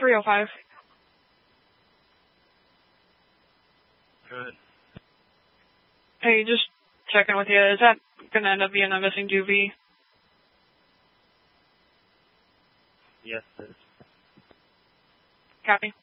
305. Good. Hey, just checking with you. Is that going to end up being a missing juvie? Yes, it is. Copy.